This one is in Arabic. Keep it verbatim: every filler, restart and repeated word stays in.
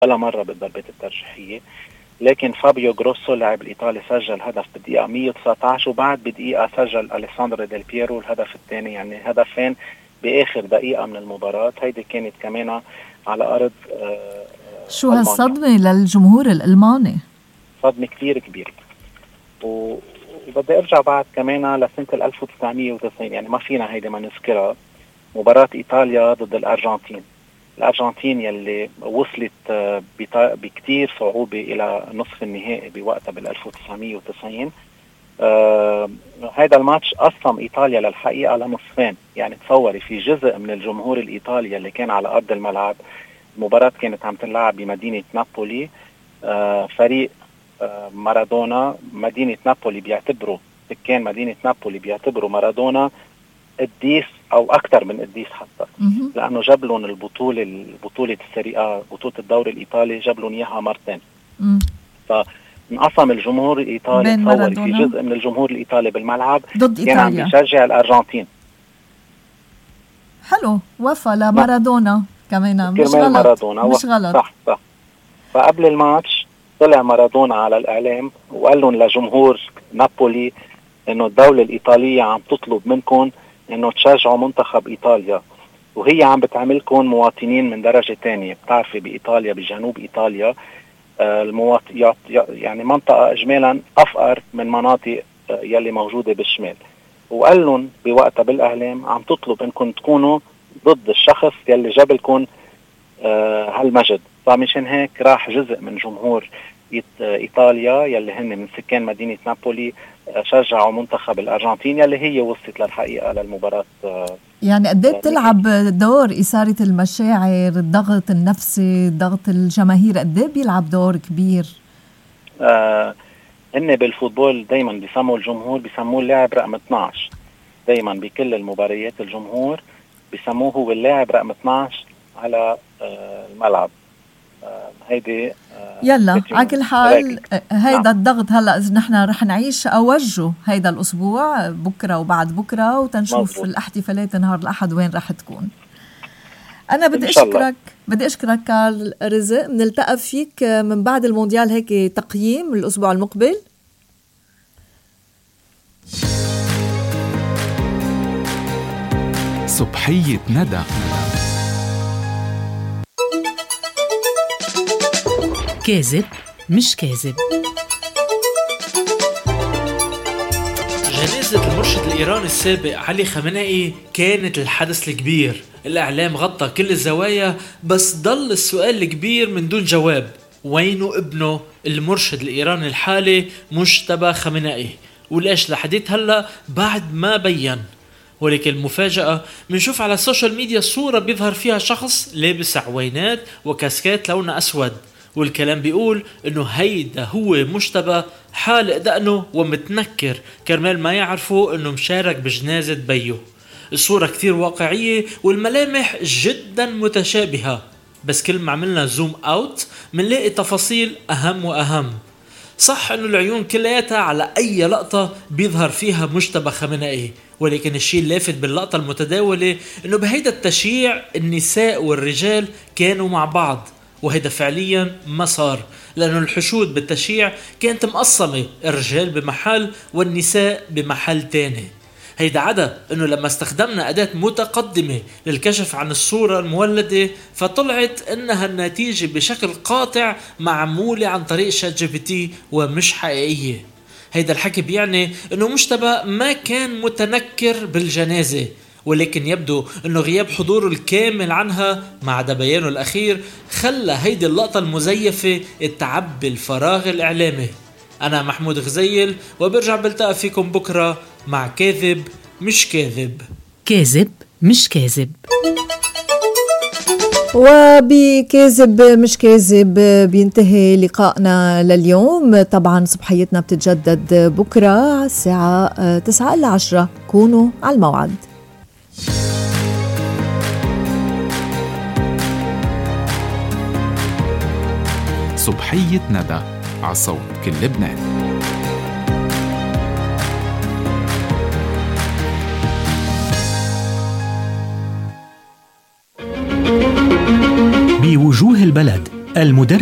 ولا مرة بالضربات الترجيحية. لكن فابيو جروسو اللاعب الإيطالي سجل هدف بالدقيقة مية وتسعة عشر، وبعد بدقيقة سجل أليساندرو ديل بييرو الهدف الثاني، يعني هدفين بآخر دقيقة من المباراة. هيدي كانت كمان على أرض آه شو هالصدمة للجمهور الألماني؟ صدمة كثير كبيرة. وبدي أرجع بعد كمان لسنة ألف وتسعمية وتسعين، يعني ما فينا هيدي ما نذكرها، مباراة إيطاليا ضد الأرجنتين. الأرجنتين يلي وصلت بكتير صعوبة إلى نصف النهائي بوقتها بالألف وتسعمية وتسعين. آه هذا الماتش قسم إيطاليا للحقيقة لنصفين. يعني تصوري في جزء من الجمهور الإيطالي اللي كان على أرض الملعب، المباراة كانت عم تلعب بمدينة نابولي. آه فريق آه مارادونا، مدينة نابولي بيعتبروا سكان مدينة نابولي بيعتبروا مارادونا قديس او اكثر من قديس حتى، لانه جاب لهم البطوله البطوله السيريا، بطوله الدوري الايطالي، جاب لهم اياها مرتين. فانقسم الجمهور الايطالي، تصوري في جزء من الجمهور الايطالي بالملعب ضد كان عم بيشجع الارجنتين. حلو، وفى لمارادونا كمان، مش غلط مارادونا مش غلط صح صح. فقبل الماتش طلع مارادونا على الاعلام وقال لهم لجمهور نابولي انه الدوله الايطاليه عم تطلب منكم انه تشجعوا منتخب ايطاليا، وهي عم بتعملكم مواطنين من درجة تانية. بتعرفي بإيطاليا بجنوب إيطاليا آه المواط... يعني منطقة إجمالا أفقر من مناطق آه يلي موجودة بالشمال. وقال لهم بوقتها بالإعلام عم تطلب إنكم تكونوا ضد الشخص يلي جاب لكم آه هالمجد. فمشان هيك راح جزء من جمهور إيطاليا يلي هن من سكان مدينة نابولي شجعوا منتخب الأرجنتين يلي هي وصلت للحقيقة للمباراة. يعني قد ايه بتلعب دور إثارة المشاعر، الضغط النفسي، ضغط الجماهير، قد ايه بيلعب دور كبير؟ آه هن بالفوتبول دايما بيسموا الجمهور بيسموه اللاعب رقم اثناشر. دايما بكل المباريات الجمهور بيسموه هو اللاعب رقم اثناشر على آه الملعب. آه هيدي آه يلا على كل حال هيدا نعم. الضغط هلا اذا نحن رح نعيش اوجه هيدا الاسبوع بكره وبعد بكره، وتنشوف مزبوط. الاحتفالات نهار الاحد وين رح تكون. انا بدي اشكرك بدي اشكرك كارل رزق. بنلتقى فيك من بعد المونديال هيك تقييم الاسبوع المقبل. صبحية ندى. كاذب مش كاذب. جنازة المرشد الإيراني السابق علي خامنئي كانت الحدث الكبير. الإعلام غطى كل الزوايا، بس ضل السؤال الكبير من دون جواب: وينه ابنه المرشد الإيراني الحالي مجتبى خامنئي؟ وليش لحديت هلأ بعد ما بيّن؟ ولكن المفاجأة منشوف على السوشيال ميديا صورة بيظهر فيها شخص لابس عوينات وكاسكات لونه أسود، والكلام بيقول انه هيدا هو مجتبى حالق دقنه ومتنكر كرمال ما يعرفوا انه مشارك بجنازة بيو. الصورة كتير واقعية والملامح جدا متشابهة، بس كل ما عملنا زوم اوت منلاقي تفاصيل اهم واهم. صح انه العيون كلياتها على اي لقطة بيظهر فيها مجتبى خامنئي، ولكن الشيء اللافت باللقطة المتداولة انه بهيدا التشييع النساء والرجال كانوا مع بعض، وهذا فعليا ما صار، لأنه الحشود بالتشييع كانت مقسمة، الرجال بمحل والنساء بمحل تاني. هيدا عدا أنه لما استخدمنا أداة متقدمة للكشف عن الصورة المولدة فطلعت أنها النتيجة بشكل قاطع معمولة عن طريق شات جي بي تي ومش حقيقية. هيدا الحكي بيعني أنه مجتبى ما كان متنكر بالجنازة، ولكن يبدو أنه غياب حضوره الكامل عنها ما عدا بيانه الأخير خلى هيدي اللقطة المزيفة تعبي الفراغ الإعلامي. أنا محمود غزيل وبرجع بلتقى فيكم بكرة مع كاذب مش كاذب. كاذب مش كاذب. وبكاذب مش كاذب بينتهي لقائنا لليوم. طبعا صبحيتنا بتتجدد بكرة الساعة تسعة إلى عشرة. كونوا على الموعد. صبحية ندى على صوت كل لبنان. بوجوه البلد المدرب